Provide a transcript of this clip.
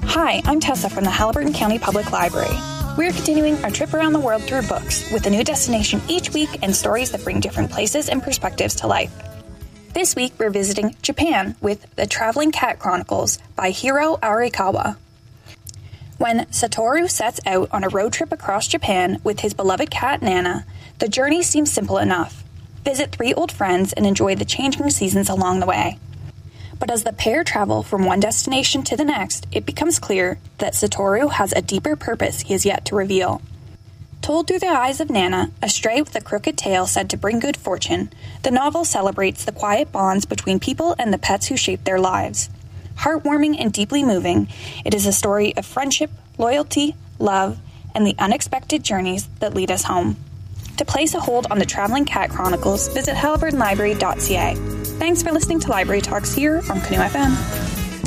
Hi, I'm Tessa from the Haliburton County Public Library. We're continuing our trip around the world through books, with a new destination each week and stories that bring different places and perspectives to life. This week, we're visiting Japan with The Traveling Cat Chronicles by Hiro Arikawa. When Satoru sets out on a road trip across Japan with his beloved cat Nana, the journey seems simple enough. Visit 3 old friends and enjoy the changing seasons along the way. But as the pair travel from one destination to the next, it becomes clear that Satoru has a deeper purpose he has yet to reveal. Told through the eyes of Nana, a stray with a crooked tail said to bring good fortune, the novel celebrates the quiet bonds between people and the pets who shape their lives. Heartwarming and deeply moving, it is a story of friendship, loyalty, love, and the unexpected journeys that lead us home. To place a hold on the Traveling Cat Chronicles, visit haliburtonlibrary.ca. Thanks for listening to Library Talks here on Canoe FM.